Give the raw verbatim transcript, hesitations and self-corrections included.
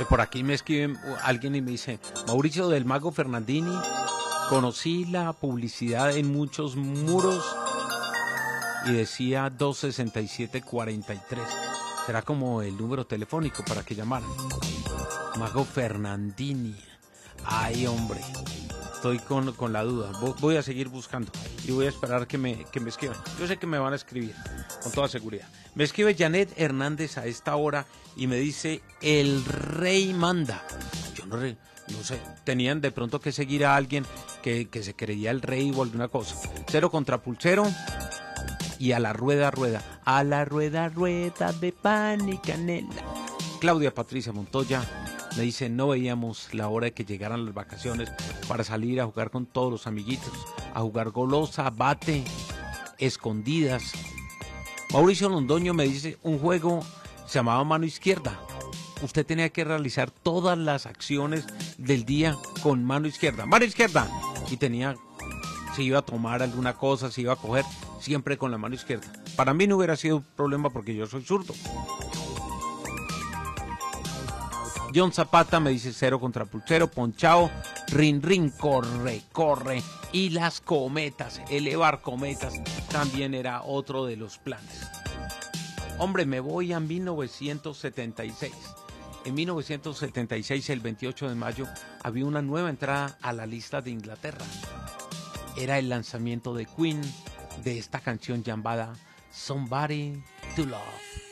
Que por aquí me escribe alguien y me dice, Mauricio del Mago Fernandini, conocí la publicidad en muchos muros y decía dos sesenta y siete cuarenta y tres. Será como el número telefónico para que llamaran. Mago Fernandini. Ay, hombre. Estoy con, con la duda. Voy a seguir buscando y voy a esperar que me, que me escriban. Yo sé que me van a escribir, con toda seguridad. Me escribe Janet Hernández a esta hora y me dice, el rey manda. Yo no, re, no sé, tenían de pronto que seguir a alguien que, que se creía el rey o alguna cosa. Cero contra pulsero y a la rueda, rueda. A la rueda, rueda de pan y canela. Claudia Patricia Montoya me dice, no veíamos la hora de que llegaran las vacaciones para salir a jugar con todos los amiguitos, a jugar golosa, bate, escondidas. Mauricio Londoño me dice, un juego se llamaba mano izquierda. Usted tenía que realizar todas las acciones del día con mano izquierda. Mano izquierda. Y tenía, se iba a tomar alguna cosa, se iba a coger, siempre con la mano izquierda. Para mí no hubiera sido un problema porque yo soy zurdo. John Zapata me dice cero contra pulsero, ponchao, rin rin, corre, corre. Y las cometas, elevar cometas, también era otro de los planes. Hombre, me voy a mil novecientos setenta y seis. En mil novecientos setenta y seis, el veintiocho de mayo, había una nueva entrada a la lista de Inglaterra. Era el lanzamiento de Queen de esta canción llamada Somebody to Love.